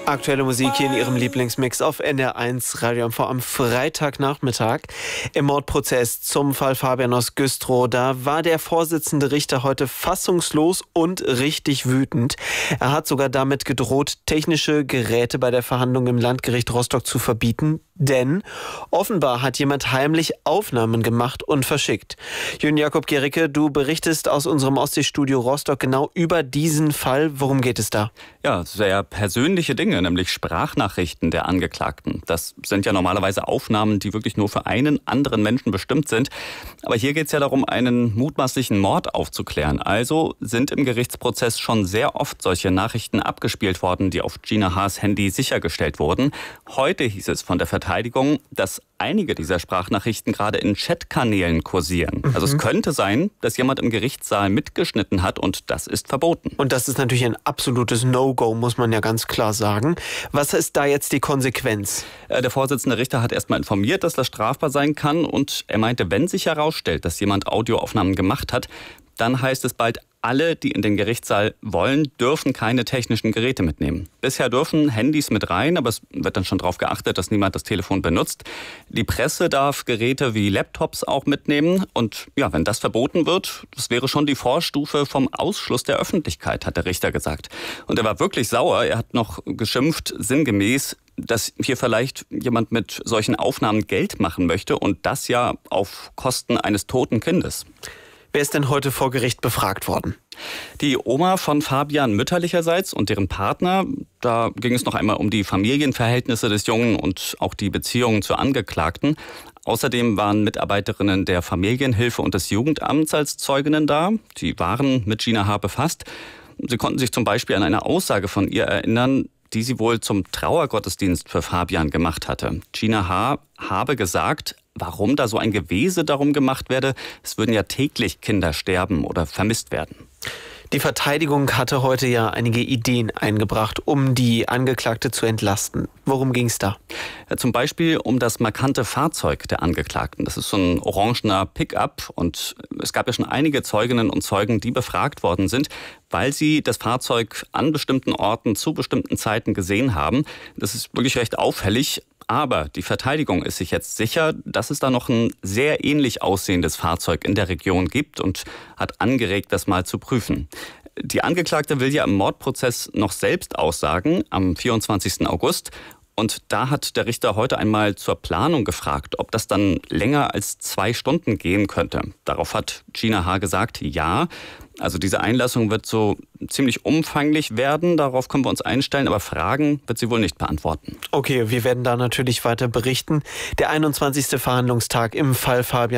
Aktuelle Musik hier in Ihrem Lieblingsmix auf NDR1 Radio MV am Freitagnachmittag. Im Mordprozess zum Fall Fabian aus Güstrow, da war der Vorsitzende Richter heute fassungslos und richtig wütend. Er hat sogar damit gedroht, technische Geräte bei der Verhandlung im Landgericht Rostock zu verbieten, denn offenbar hat jemand heimlich Aufnahmen gemacht und verschickt. Jürgen Jakob Gericke, du berichtest aus unserem Ostseestudio Rostock genau über diesen Fall. Worum geht es da? Ja, sehr persönliche Dinge, nämlich Sprachnachrichten der Angeklagten. Das sind ja normalerweise Aufnahmen, die wirklich nur für einen anderen Menschen bestimmt sind. Aber hier geht es ja darum, einen mutmaßlichen Mord aufzuklären. Also sind im Gerichtsprozess schon sehr oft solche Nachrichten abgespielt worden, die auf Gina H.'s Handy sichergestellt wurden. Heute hieß es von der Verteidigung, dass einige dieser Sprachnachrichten gerade in Chatkanälen kursieren. Also es könnte sein, dass jemand im Gerichtssaal mitgeschnitten hat und das ist verboten. Und das ist natürlich ein absolutes No-Go, muss man ja ganz klar sagen. Was ist da jetzt die Konsequenz? Der Vorsitzende Richter hat erstmal informiert, dass das strafbar sein kann und er meinte, wenn sich herausstellt, dass jemand Audioaufnahmen gemacht hat, dann heißt es bald, alle, die in den Gerichtssaal wollen, dürfen keine technischen Geräte mitnehmen. Bisher dürfen Handys mit rein, aber es wird dann schon darauf geachtet, dass niemand das Telefon benutzt. Die Presse darf Geräte wie Laptops auch mitnehmen. Und ja, wenn das verboten wird, das wäre schon die Vorstufe vom Ausschluss der Öffentlichkeit, hat der Richter gesagt. Und er war wirklich sauer. Er hat noch geschimpft, sinngemäß, dass hier vielleicht jemand mit solchen Aufnahmen Geld machen möchte und das ja auf Kosten eines toten Kindes. Wer ist denn heute vor Gericht befragt worden? Die Oma von Fabian mütterlicherseits und deren Partner. Da ging es noch einmal um die Familienverhältnisse des Jungen und auch die Beziehungen zur Angeklagten. Außerdem waren Mitarbeiterinnen der Familienhilfe und des Jugendamts als Zeuginnen da. Die waren mit Gina H. befasst. Sie konnten sich zum Beispiel an eine Aussage von ihr erinnern, die sie wohl zum Trauergottesdienst für Fabian gemacht hatte. Gina H. habe gesagt, warum da so ein Gewese darum gemacht werde, es würden ja täglich Kinder sterben oder vermisst werden. Die Verteidigung hatte heute ja einige Ideen eingebracht, um die Angeklagte zu entlasten. Worum ging es da? Ja, zum Beispiel um das markante Fahrzeug der Angeklagten. Das ist so ein orangener Pickup und es gab ja schon einige Zeuginnen und Zeugen, die befragt worden sind, weil sie das Fahrzeug an bestimmten Orten zu bestimmten Zeiten gesehen haben. Das ist wirklich recht auffällig. Aber die Verteidigung ist sich jetzt sicher, dass es da noch ein sehr ähnlich aussehendes Fahrzeug in der Region gibt und hat angeregt, das mal zu prüfen. Die Angeklagte will ja im Mordprozess noch selbst aussagen am 24. August. Und da hat der Richter heute einmal zur Planung gefragt, ob das dann länger als 2 Stunden gehen könnte. Darauf hat Gina H. gesagt, ja. Also diese Einlassung wird so ziemlich umfanglich werden, darauf können wir uns einstellen, aber Fragen wird sie wohl nicht beantworten. Okay, wir werden da natürlich weiter berichten. Der 21. Verhandlungstag im Fall Fabian